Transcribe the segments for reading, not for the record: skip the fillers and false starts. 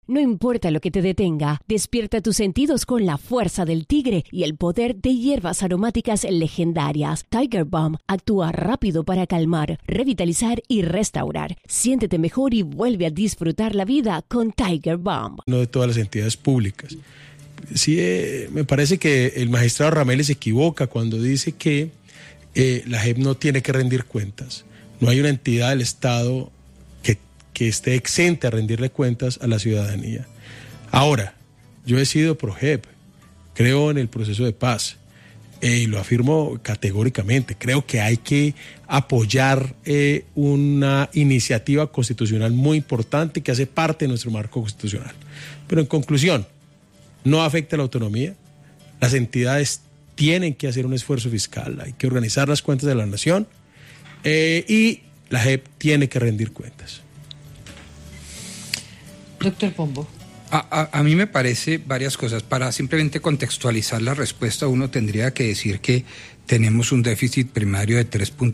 No importa lo que te detenga, despierta tus sentidos con la fuerza del tigre y el poder de hierbas aromáticas legendarias. Tiger Balm actúa rápido para calmar, revitalizar y restaurar. Siéntete mejor y vuelve a disfrutar la vida con Tiger Balm. No de todas las entidades públicas. Sí, me parece que el magistrado Ramírez se equivoca cuando dice que la JEP no tiene que rendir cuentas. No hay una entidad del Estado que esté exenta a rendirle cuentas a la ciudadanía. Ahora, yo he sido pro JEP, creo en el proceso de paz y lo afirmo categóricamente. Creo que hay que apoyar una iniciativa constitucional muy importante que hace parte de nuestro marco constitucional. Pero en conclusión, no afecta a la autonomía. Las entidades tienen que hacer un esfuerzo fiscal, hay que organizar las cuentas de la nación y la JEP tiene que rendir cuentas. Doctor Pombo. A mí me parece varias cosas. Para simplemente contextualizar la respuesta, uno tendría que decir que tenemos un déficit primario de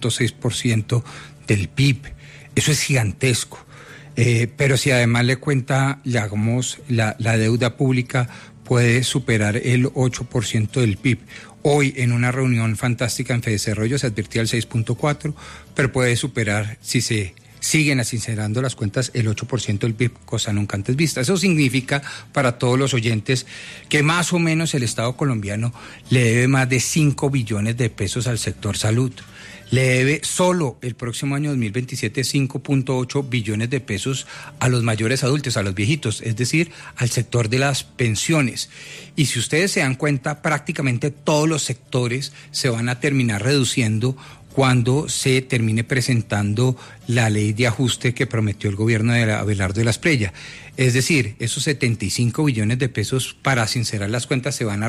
3.6% del PIB. Eso es gigantesco. Pero si además le cuenta, digamos, la deuda pública puede superar el 8% del PIB. Hoy, en una reunión fantástica en FEDESarrollo, se advirtió el 6.4%, pero puede superar, si se siguen sincerando las cuentas, el 8% del PIB, cosa nunca antes vista. Eso significa para todos los oyentes que más o menos el Estado colombiano le debe más de 5 billones de pesos al sector salud. Le debe solo el próximo año 2027 5.8 billones de pesos a los mayores adultos, a los viejitos, es decir, al sector de las pensiones. Y si ustedes se dan cuenta, prácticamente todos los sectores se van a terminar reduciendo cuando se termine presentando la ley de ajuste que prometió el gobierno de Abelardo de la Espriella. Es decir, esos 75 billones de pesos para sincerar las cuentas se van a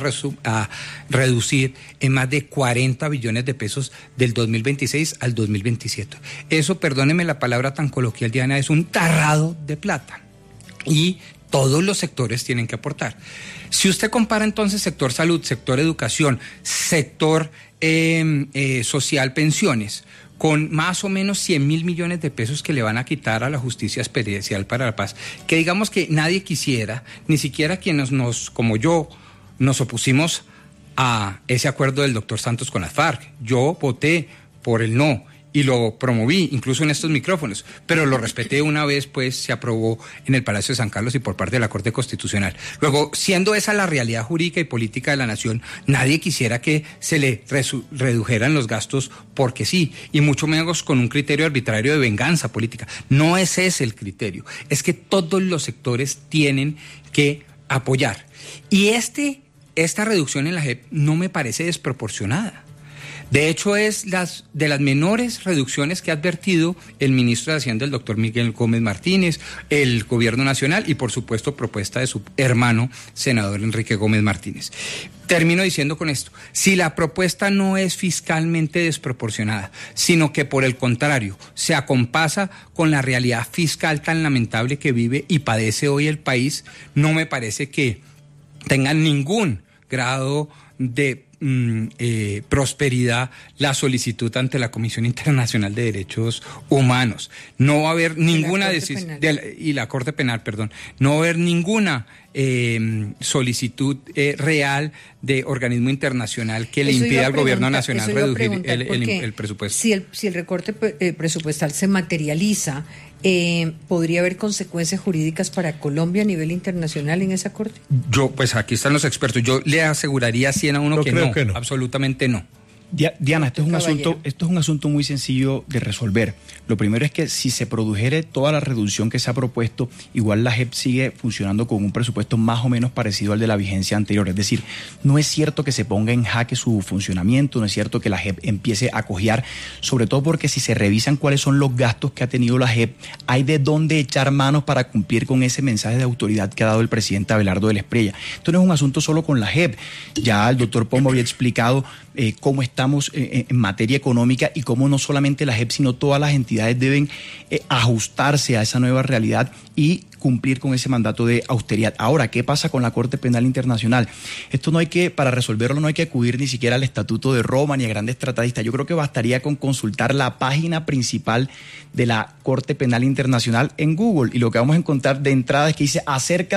reducir en más de 40 billones de pesos del 2026 al 2027. Eso, perdónenme la palabra tan coloquial, Diana, es un tarrado de plata. Y todos los sectores tienen que aportar. Si usted compara entonces sector salud, sector educación, sector social, pensiones, con más o menos 100.000 millones de pesos que le van a quitar a la Justicia Especial para la Paz, que digamos que nadie quisiera, ni siquiera quienes como yo, nos opusimos a ese acuerdo del doctor Santos con las FARC. Yo voté por el no y lo promoví, incluso en estos micrófonos, pero lo respeté una vez, pues se aprobó en el Palacio de San Carlos y por parte de la Corte Constitucional. Luego, siendo esa la realidad jurídica y política de la nación, nadie quisiera que se le redujeran los gastos porque sí, y mucho menos con un criterio arbitrario de venganza política. No es ese el criterio, es que todos los sectores tienen que apoyar. Y esta reducción en la JEP no me parece desproporcionada. De hecho, es de las menores reducciones que ha advertido el ministro de Hacienda, el doctor Miguel Gómez Martínez, el gobierno nacional y, por supuesto, propuesta de su hermano, senador Enrique Gómez Martínez. Termino diciendo con esto, si la propuesta no es fiscalmente desproporcionada, sino que por el contrario se acompasa con la realidad fiscal tan lamentable que vive y padece hoy el país, no me parece que tengan ningún grado de prosperidad la solicitud ante la Comisión Internacional de Derechos Humanos. No va a haber ninguna decisión y la Corte Penal, perdón, no va a haber ninguna solicitud real de organismo internacional que le impida al gobierno nacional reducir el presupuesto. Si el recorte presupuestal se materializa, ¿podría haber consecuencias jurídicas para Colombia a nivel internacional en esa corte? Pues aquí están los expertos. Yo le aseguraría 100 a 1 que no, absolutamente no. Diana, esto es un asunto muy sencillo de resolver. Lo primero es que si se produjere toda la reducción que se ha propuesto, igual la JEP sigue funcionando con un presupuesto más o menos parecido al de la vigencia anterior. Es decir, no es cierto que se ponga en jaque su funcionamiento, no es cierto que la JEP empiece a cojear, sobre todo porque si se revisan cuáles son los gastos que ha tenido la JEP, hay de dónde echar manos para cumplir con ese mensaje de autoridad que ha dado el presidente Abelardo de la Espriella. Esto no es un asunto solo con la JEP. Ya el doctor Pombo había explicado cómo estamos en materia económica y cómo no solamente la JEP, sino todas las entidades deben ajustarse a esa nueva realidad y cumplir con ese mandato de austeridad. Ahora, ¿qué pasa con la Corte Penal Internacional? Esto para resolverlo no hay que acudir ni siquiera al Estatuto de Roma ni a grandes tratadistas. Yo creo que bastaría con consultar la página principal de la Corte Penal Internacional en Google y lo que vamos a encontrar de entrada es que dice acerca